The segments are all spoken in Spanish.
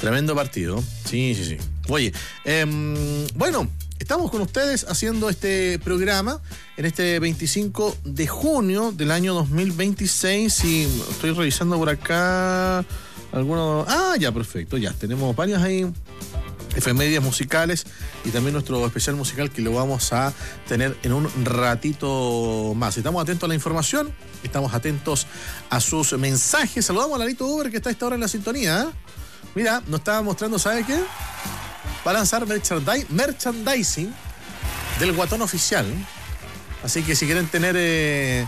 Tremendo partido. Sí. Oye, bueno, estamos con ustedes haciendo este programa en este 25 de junio del año 2026 y estoy revisando por acá algunos... ya, perfecto, ya, tenemos varias ahí efemérides musicales y también nuestro especial musical que lo vamos a tener en un ratito más. Estamos atentos a la información, estamos atentos a sus mensajes. Saludamos a Lalito Uber que está a esta hora en la sintonía. Mira, nos estaba mostrando, ¿sabe qué? Va a lanzar merchandising del Guatón Oficial. Así que si quieren tener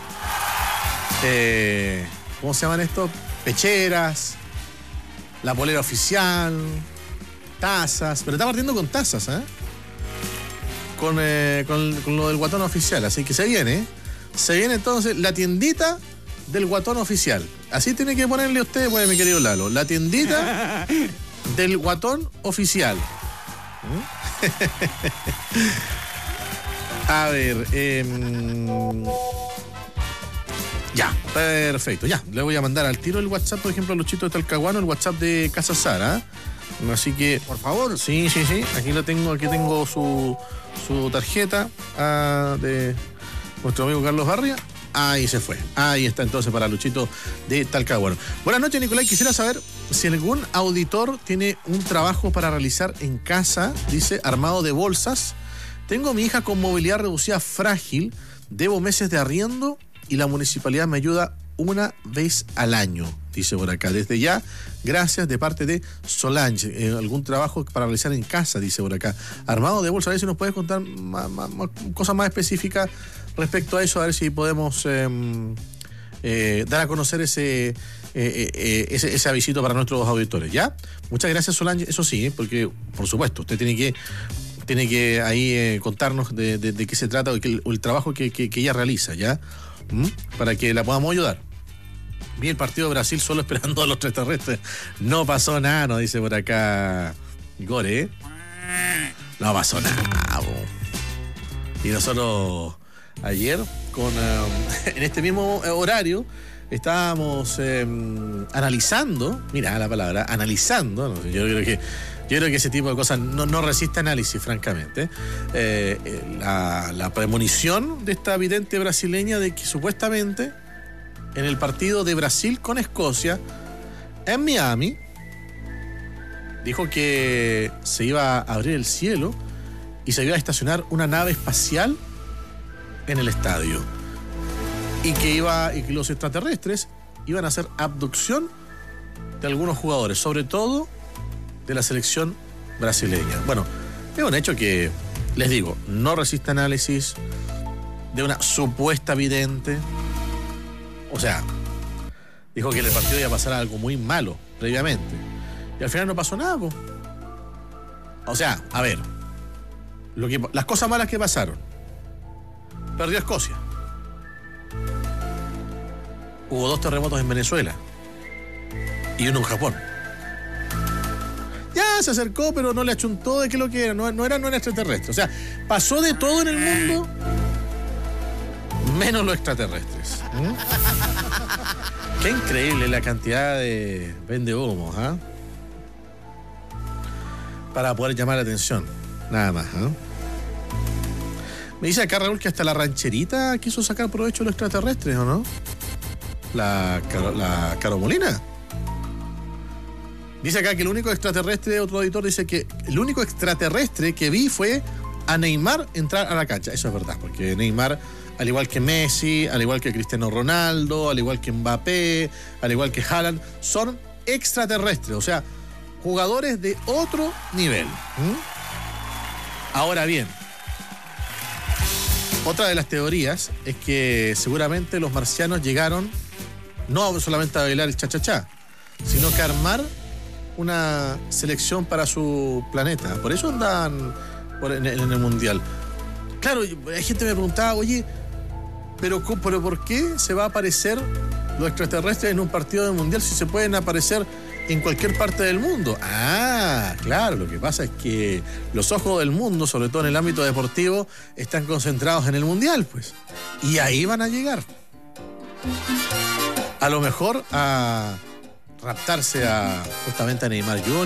¿cómo se llaman estos? Pecheras, la polera oficial, tazas, pero está partiendo con tazas, con lo del Guatón Oficial, así que se viene entonces la tiendita del Guatón Oficial. Así tiene que ponerle usted, pues, mi querido Lalo, la tiendita del Guatón Oficial. A ver, ya, perfecto, ya, le voy a mandar al tiro el WhatsApp, por ejemplo, a Luchito de Talcahuano, el WhatsApp de Casa Sara. Así que, por favor, sí, aquí lo tengo, aquí tengo su tarjeta de nuestro amigo Carlos Barria. Ahí se fue. Ahí está entonces para Luchito de Talcahuano. Buenas noches, Nicolás. Quisiera saber si algún auditor tiene un trabajo para realizar en casa, dice, armado de bolsas. Tengo a mi hija con movilidad reducida frágil, debo meses de arriendo y la municipalidad me ayuda una vez al año, dice por acá. Desde ya, gracias de parte de Solange. Algún trabajo para realizar en casa, dice por acá. Armado de bolsa, a ver si nos puedes contar cosas más específicas respecto a eso, a ver si podemos dar a conocer ese avisito para nuestros auditores, ¿ya? Muchas gracias, Solange. Eso sí, porque, por supuesto, usted tiene que ahí contarnos de qué se trata o el trabajo que ella realiza, ¿ya? Para que la podamos ayudar. Vi el partido de Brasil solo esperando a los extraterrestres. No pasó nada, nos dice por acá Gore, No pasó nada, Y nosotros ayer, en este mismo horario, estábamos analizando, mira la palabra, analizando, no sé, yo creo que ese tipo de cosas no resiste análisis, francamente. La premonición de esta vidente brasileña de que supuestamente en el partido de Brasil con Escocia, en Miami, dijo que se iba a abrir el cielo y se iba a estacionar una nave espacial en el estadio. Y que los extraterrestres iban a hacer abducción de algunos jugadores, sobre todo de la selección brasileña. Bueno, es un hecho que, les digo, no resiste análisis, de una supuesta vidente. O sea, dijo que en el partido iba a pasar algo muy malo previamente. Y al final no pasó nada, po. O sea, a ver, las cosas malas que pasaron. Perdió Escocia. Hubo 2 terremotos en Venezuela y uno en Japón. Ya se acercó, pero no le achuntó de qué lo que era. No era extraterrestre. O sea, pasó de todo en el mundo, menos los extraterrestres. Qué increíble la cantidad de vendehumos, para poder llamar la atención. Nada más, Me dice acá Raúl que hasta la rancherita quiso sacar provecho de los extraterrestres, ¿o no? La Caro Molina. Dice acá que el único extraterrestre, otro auditor dice que el único extraterrestre que vi fue a Neymar entrar a la cancha. Eso es verdad, porque Neymar, al igual que Messi, al igual que Cristiano Ronaldo, al igual que Mbappé, al igual que Haaland, son extraterrestres, o sea, jugadores de otro nivel. Ahora bien, otra de las teorías es que seguramente los marcianos llegaron no solamente a bailar el cha-cha-cha, sino que a armar una selección para su planeta. Por eso andan en el Mundial. Claro, hay gente que me preguntaba, oye, pero ¿por qué se va a aparecer los extraterrestres en un partido del Mundial si se pueden aparecer en cualquier parte del mundo? Claro, lo que pasa es que los ojos del mundo, sobre todo en el ámbito deportivo, están concentrados en el Mundial, pues. Y ahí van a llegar. A lo mejor a raptarse justamente a Neymar Jr.